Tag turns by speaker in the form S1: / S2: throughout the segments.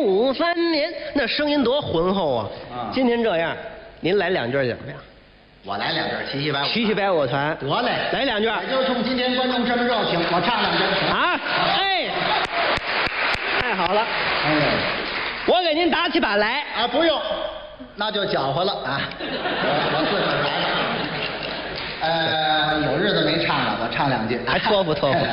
S1: 1953年，那声音多浑厚啊！今天这样，您来2句怎么样？
S2: 我来2句，
S1: 七喜白舞团。
S2: 得嘞，
S1: 来2句。
S2: 也就冲今天观众这么热情，我唱2句。
S1: 啊，哎，太好了。
S2: 哎，
S1: 我给您打起板来。
S2: 啊，不用，那就搅和了啊。我自个儿来了。有日子没唱了，我唱2句，
S1: 还托付。来。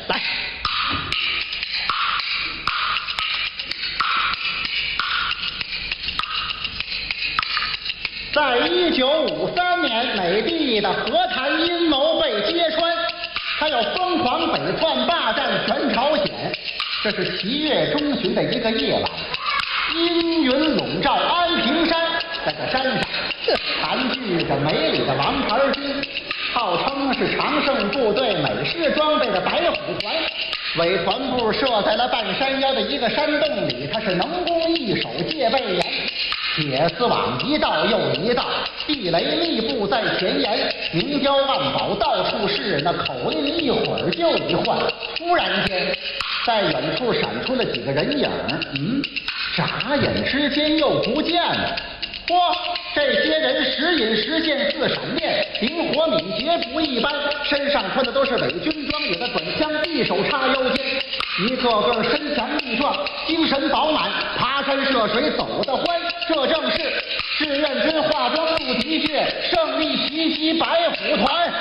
S2: 在1953年，美帝的和谈阴谋被揭穿，他要疯狂北窜霸占全朝鲜。这是7月中旬的一个夜晚，阴云笼罩安平山，在这山上盘踞着美丽的王牌军，号称是常胜部队美式装备的白虎团。伪团部设在了半山腰的一个山洞里，它是能攻易守，戒备严。铁丝网一道又一道，地雷密布在前沿，明胶暗宝到处是，那口令一会儿就一换。突然间，在远处闪出了几个人影，眨眼之间又不见了。嚯，这些人时隐时现，似闪电，灵活敏捷不一般，身上穿的都是伪军装，有的短枪匕首插腰间，一个个身强力壮，精神饱满，爬山涉水走得欢。这正是志愿军化妆入敌穴，胜利袭击白虎团。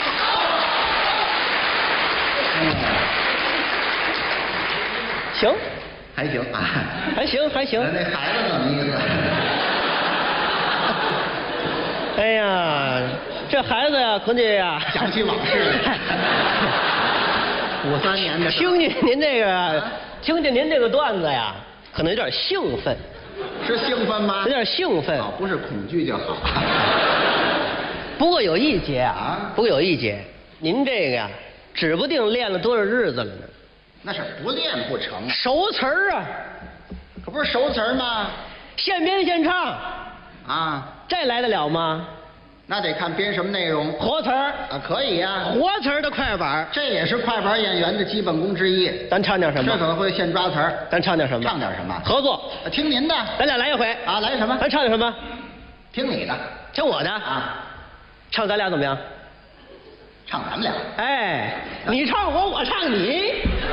S1: 行，
S2: 还行啊，
S1: 还行。
S2: 那孩子怎么意思？
S1: 哎呀，这孩子呀，可得呀，
S2: 想起往事53年的，
S1: 听见您这个段子呀，可能有点兴奋。
S2: 是兴奋吗？
S1: 有点兴奋。
S2: 不是恐惧就好。
S1: 不过有一节您这个呀，指不定练了多少日子了呢。
S2: 那是不练不成啊。
S1: 熟词儿啊，
S2: 可不是熟词儿吗？
S1: 现编现唱
S2: 啊，
S1: 这来得了吗？
S2: 那得看编什么内容。
S1: 活词儿
S2: 啊，可以呀。
S1: 活词儿的快板，
S2: 这也是快板演员的基本功之一。
S1: 咱唱点什么？
S2: 这可会现抓词儿。
S1: 咱唱点什么？
S2: 唱点什么？
S1: 合作。
S2: 听您的。
S1: 咱俩来一回
S2: 啊，来什么？
S1: 咱唱点什么？
S2: 听你的。
S1: 听我的
S2: 啊。
S1: 唱咱俩怎么样？
S2: 唱咱们俩。
S1: 哎，你唱我，我唱你。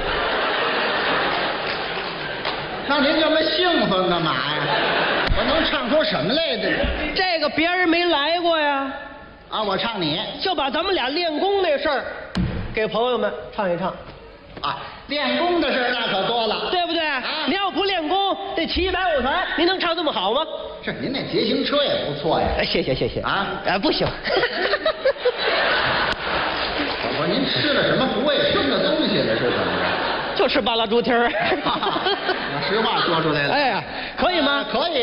S2: 那您这么兴奋干嘛呀？我能唱出什么来的？
S1: 这个别人没来过呀。
S2: 啊，我唱你，
S1: 就把咱们俩练功那事儿，给朋友们唱一唱。
S2: 啊，练功的事儿那可多了，
S1: 对不对？
S2: 啊，
S1: 您要不练功，这7百舞团您能唱这么好吗？
S2: 是，您那捷行车也不错呀。
S1: 哎，谢谢
S2: 啊，
S1: 不行。
S2: 我说您吃了什么不卫生的东西了？是怎么着？
S1: 就吃巴拉猪蹄儿。
S2: 我实话说出来了。
S1: 哎呀，可以吗？
S2: 可以。